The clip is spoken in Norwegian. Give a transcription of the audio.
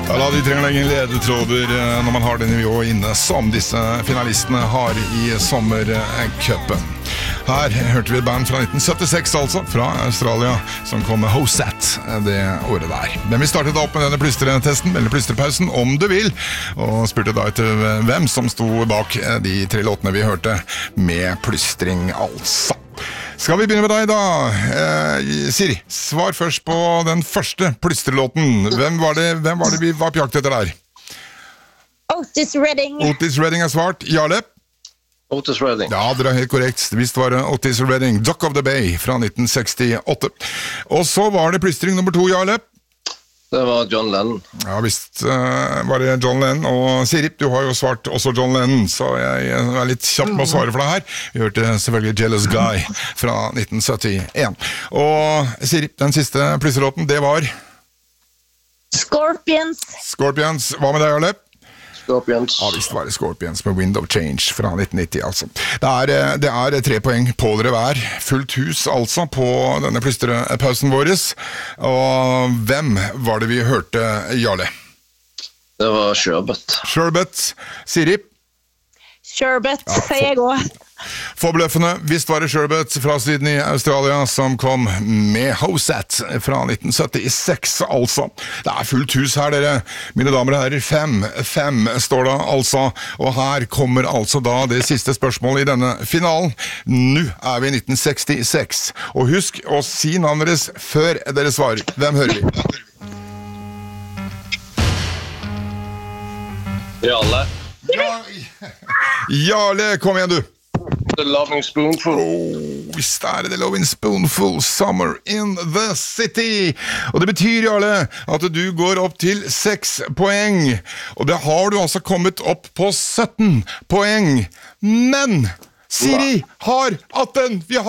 Ja, de trenger ingen ledetråder når man har det nivået inne som disse finalistene har i sommercupen. Her hørte vi et band fra 1976, altså, fra Australia, som kom med Hosat det året der. Men vi startet da opp med denne plystretesten, eller plystrepausen, om du vil, og spurte da etter hvem som sto bak de 3 låtene vi hørte med plystring, altså. Skal vi begynne med deg da? Siri, svar først på den første plystrelåten. Hvem var det vi var på jakt etter der? Otis Redding. Otis Redding er svart. Jarle? Otis Redding. Ja, dere er helt korrekt. Visst var det Otis Redding, Dock of the Bay fra 1968. Og så var det plystring nummer 2, Jarle. Det var John Lennon. Ja, visst var det John Lennon. Og Siri, du har jo svart også John Lennon, så jeg er litt kjapp med å svare for deg her. Vi hørte selvfølgelig Jealous Guy fra 1971. Og Siri, den siste plystrelåten, det var Scorpions. Scorpions. Hva med deg, Jarle? Scorpions. Ja, visst var det Scorpions med Wind of Change fra 1990, altså. Det er 3 poeng på dere hver. Fullt hus, altså, på denne plystrepausen vår. Og hvem var det vi hørte, Jarle? Det var Sherbet. Sherbet. Siri? Sherbet, sier jeg også. Forbløffende, visst var det Sherbet fra Sydney, Australia, som kom med Hosat fra 1976, altså. Det er fullt hus her, dere. Mine damer og herrer, 5 står det, altså. Og her kommer altså da det siste spørsmålet i denne finalen. Nå er vi i 1966. Og husk å si navnet deres før dere svarer. Hvem hører vi? Jarle. Jarle, kom igjen du. The Loving Spoonful. Visst er det The Loving Spoonful, Summer in the City. Og det betyr, Jarle, at du går opp til 6 poeng. Og det har du altså kommet opp på 17 poeng. Men Siri har 18. Vi har